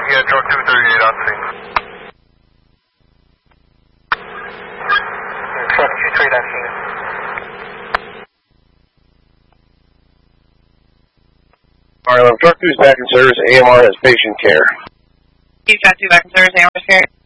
Yeah, truck 238 on scene. Truck 238 on scene. Alright, truck 2 is back in service. AMR has patient care. Truck 2 back in service. AMR care.